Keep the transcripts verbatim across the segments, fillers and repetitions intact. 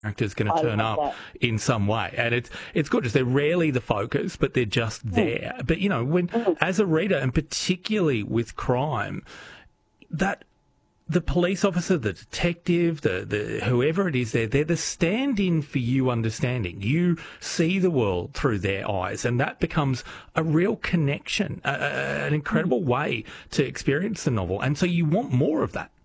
character's going to I turn love up that. in some way. And it's it's gorgeous. They're rarely the focus, but they're just there. Mm. But, you know, when mm. as a reader, and particularly with crime, that the police officer, the detective, the, the whoever it is there, they're the stand-in for you understanding. You see the world through their eyes, and that becomes a real connection, a, a, an incredible way to experience the novel. And so you want more of that.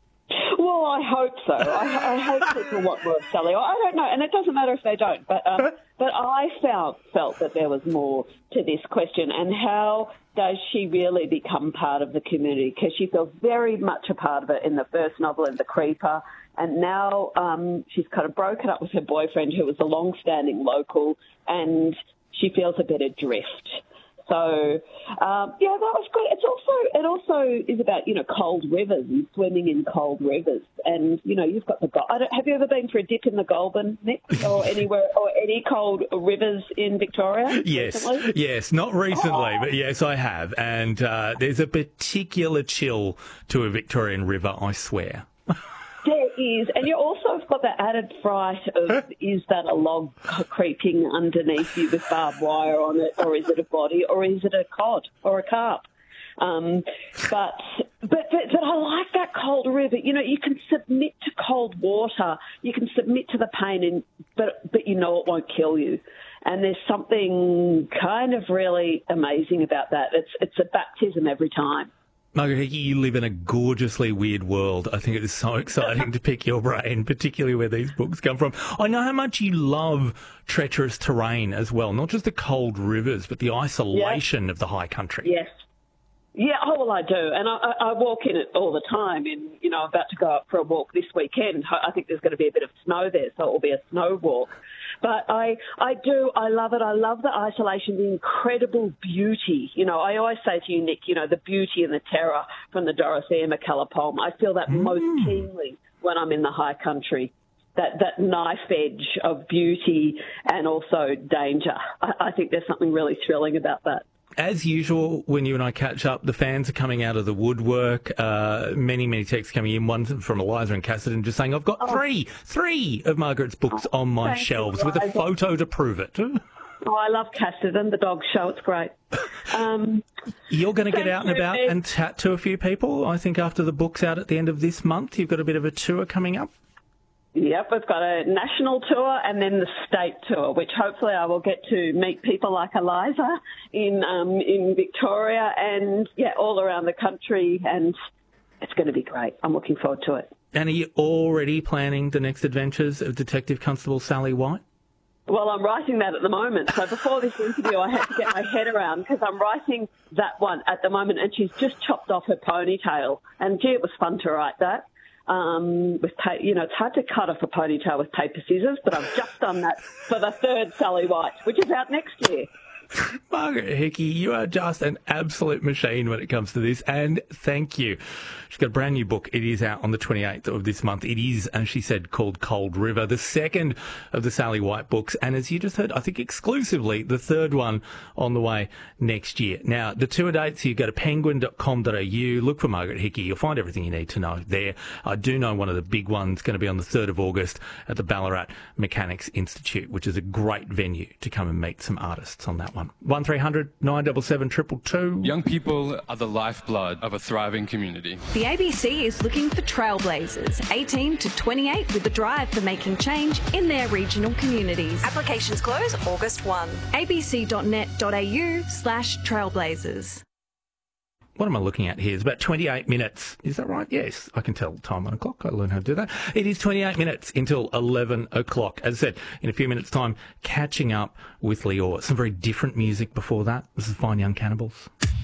Well, I hope so. I, I hope people want more of Sally. I don't know, and it doesn't matter if they don't. But um, but I felt felt that there was more to this question, and how does she really become part of the community? Because she feels very much a part of it in the first novel, in The Creeper, and now um, she's kind of broken up with her boyfriend, who was a long-standing local, and she feels a bit adrift. So, um, yeah, that was great. It's also, it also is about, you know, cold rivers and swimming in cold rivers. And, you know, you've got the, I don't, have you ever been for a dip in the Goulburn, Nick, or anywhere, or any cold rivers in Victoria? Yes, recently? yes, not recently, oh. but yes, I have. And uh, there's a particular chill to a Victorian river, I swear. There is, and you also have got the added fright of, is that a log creeping underneath you with barbed wire on it, or is it a body, or is it a cod or a carp? Um, but, but, but but I like that cold river. You know, you can submit to cold water, you can submit to the pain, and, but but you know it won't kill you. And there's something kind of really amazing about that. It's it's a baptism every time. Margaret Hickey, you live in a gorgeously weird world. I think it is so exciting to pick your brain, particularly where these books come from. I know how much you love treacherous terrain as well, not just the cold rivers, but the isolation yeah. of the high country. Yes. Yeah, oh, well, I do. And I, I walk in it all the time. And, you know, I'm about to go out for a walk this weekend. I think there's going to be a bit of snow there, so it will be a snow walk. But I, I do, I love it. I love the isolation, the incredible beauty. You know, I always say to you, Nick, you know, the beauty and the terror from the Dorothea McKellar poem. I feel that mm. most keenly when I'm in the high country. That, that knife edge of beauty and also danger. I, I think there's something really thrilling about that. As usual, when you and I catch up, the fans are coming out of the woodwork. Uh, many, many texts coming in. One from Eliza and Cassidy just saying, I've got oh. three, three of Margaret's books oh, on my shelves you, with a photo to prove it. Oh, I love Cassidy, the dog show. It's great. Um, You're going to get out and about me. and chat to a few people. I think after the book's out at the end of this month, you've got a bit of a tour coming up. Yep, we've got a national tour and then the state tour, which hopefully I will get to meet people like Eliza in um, in Victoria and, yeah, all around the country, and it's going to be great. I'm looking forward to it. And are you already planning the next adventures of Detective Constable Sally White? Well, I'm writing that at the moment. So before this interview, I had to get my head around because I'm writing that one at the moment, and she's just chopped off her ponytail. And, gee, it was fun to write that. Um, with ta- you know, it's hard to cut off a ponytail with paper scissors, but I've just done that for the third Sally White, which is out next year. Margaret Hickey, you are just an absolute machine when it comes to this, and thank you. She's got a brand new book. It is out on the twenty-eighth of this month. It is, as she said, called Cold River, the second of the Sally White books, and as you just heard, I think exclusively the third one on the way next year. Now, the tour dates, you go to penguin dot com dot a u, look for Margaret Hickey. You'll find everything you need to know there. I do know one of the big ones going to be on the third of August at the Ballarat Mechanics Institute, which is a great venue to come and meet some artists on that one. one three hundred nine seven seven two two two. Young people are the lifeblood of a thriving community. The A B C is looking for trailblazers, eighteen to twenty-eight, with a drive for making change in their regional communities. Applications close August first. a b c dot net dot a u slash trailblazers. What am I looking at here? It's about twenty-eight minutes. Is that right? Yes, I can tell time on a clock. I learned how to do that. It is twenty-eight minutes until eleven o'clock. As I said, in a few minutes' time, catching up with Leor. Some very different music before that. This is Fine Young Cannibals.